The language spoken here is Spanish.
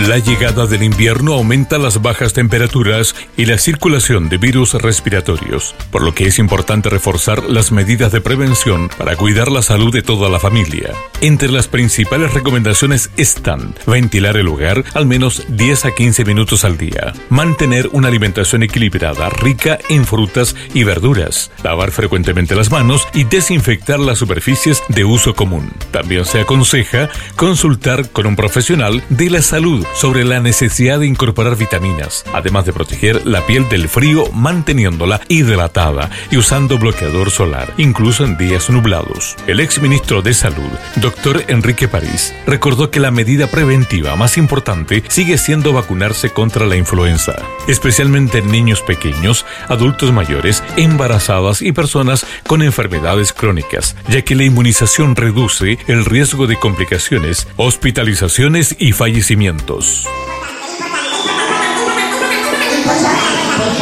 La llegada del invierno aumenta las bajas temperaturas y la circulación de virus respiratorios, por lo que es importante reforzar las medidas de prevención para cuidar la salud de toda la familia. Entre las principales recomendaciones están ventilar el hogar al menos 10 a 15 minutos al día, mantener una alimentación equilibrada, rica en frutas y verduras, lavar frecuentemente las manos y desinfectar las superficies de uso común. También se aconseja consultar con un profesional de la salud sobre la necesidad de incorporar vitaminas, además de proteger la piel del frío manteniéndola hidratada y usando bloqueador solar, incluso en días nublados. El exministro de Salud, Dr. Enrique París, recordó que la medida preventiva más importante sigue siendo vacunarse contra la influenza, especialmente en niños pequeños, adultos mayores, embarazadas y personas con enfermedades crónicas, ya que la inmunización reduce el riesgo de complicaciones, hospitalizaciones y fallecimientos.